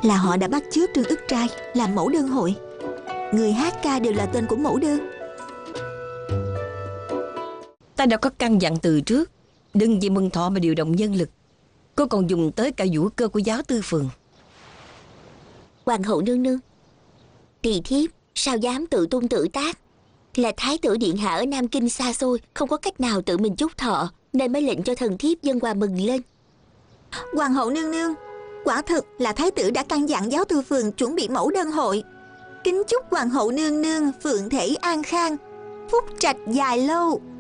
là họ đã bắt chước Trương Ức Trai làm mẫu đơn hội. Người hát ca đều là tên của mẫu đơn. Ta đã có căn dặn từ trước, đừng vì mừng thọ mà điều động nhân lực. Cô còn dùng tới cả vũ cơ của giáo tư phường. Hoàng hậu nương nương, tỳ thiếp sao dám tự tung tự tác. Là thái tử điện hạ ở Nam Kinh xa xôi, không có cách nào tự mình chúc thọ, nên mới lệnh cho thần thiếp dâng quà mừng lên. Hoàng hậu nương nương, quả thực là thái tử đã căn dặn giáo tư phường chuẩn bị mẫu đơn hội. Kính chúc hoàng hậu nương nương phượng thể an khang, phúc trạch dài lâu.